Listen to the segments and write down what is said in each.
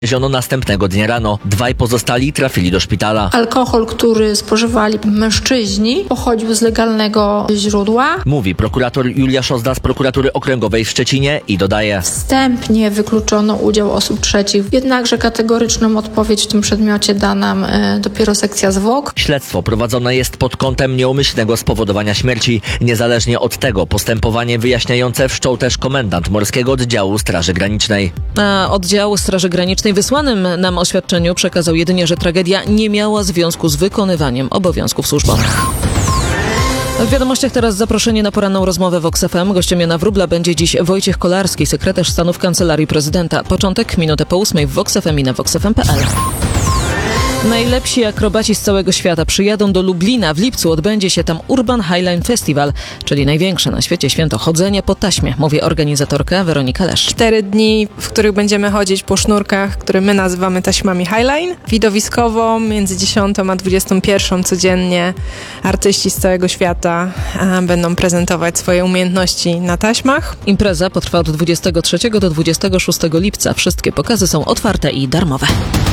Znaleziono następnego dnia rano. Dwaj pozostali trafili do szpitala. Alkohol, który spożywali mężczyźni, pochodził z legalnego źródła. Mówi prokurator Julia Szozda z prokuratury okręgowej w Szczecinie i dodaje: Wstępnie wykluczono udział osób trzecich, jednakże kategoryczną odpowiedź w tym przedmiocie da nam dopiero sekcja zwłok. Śledztwo prowadzone jest pod kątem nieumyślnego spowodowania śmierci. Niezależnie od tego postępowanie wyjaśniające wszczął też komendant Morskiego Oddziału Straży Granicznej. A oddział Straży Granicznej wysłanym nam oświadczeniu przekazał jedynie, że tragedia nie miała związku z wykonywaniem obowiązków służbowych. W wiadomościach teraz zaproszenie na poranną rozmowę w Vox FM. Gościem Jana Wróbla będzie dziś Wojciech Kolarski, sekretarz stanu w Kancelarii Prezydenta. Początek minutę po 8 w Vox FM i na voxfm.pl. Najlepsi akrobaci z całego świata przyjadą do Lublina. W lipcu odbędzie się tam Urban Highline Festival, czyli największe na świecie święto chodzenia po taśmie, mówi organizatorka Weronika Lesz. 4 dni, w których będziemy chodzić po sznurkach, które my nazywamy taśmami Highline. Widowiskowo między 10 a 21 codziennie artyści z całego świata będą prezentować swoje umiejętności na taśmach. Impreza potrwa od 23 do 26 lipca. Wszystkie pokazy są otwarte i darmowe.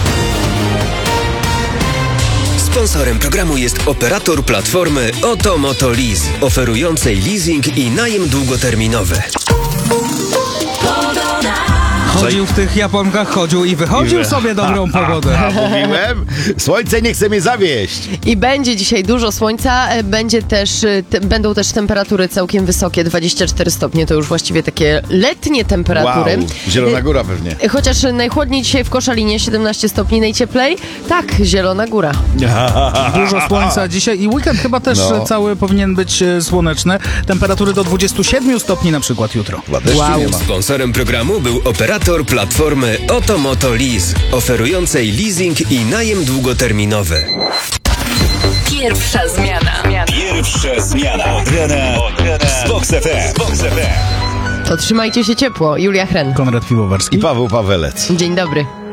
Sponsorem programu jest operator platformy Oto Moto Lease, oferującej leasing i najem długoterminowy. Chodził w tych japonkach, chodził i wychodził sobie dobrą pogodę. Mówiłem? Słońce nie chce mnie zawieść. I będzie dzisiaj dużo słońca, będą też temperatury całkiem wysokie, 24 stopnie, to już właściwie takie letnie temperatury. Wow, Zielona Góra pewnie. Chociaż najchłodniej dzisiaj w Koszalinie, 17 stopni, najcieplej. Tak, Zielona Góra. Dużo słońca dzisiaj i weekend chyba też cały powinien być słoneczny. Temperatury do 27 stopni na przykład jutro. Wow. Nie ma. Sponsorem programu był operator platformy Oto Moto Lease, oferującej leasing i najem długoterminowy. Pierwsza zmiana. Pierwsza zmiana. Z Vox FM. To trzymajcie się ciepło. Julia Hren. Konrad Piwowarski I Paweł Pawelec. Dzień dobry.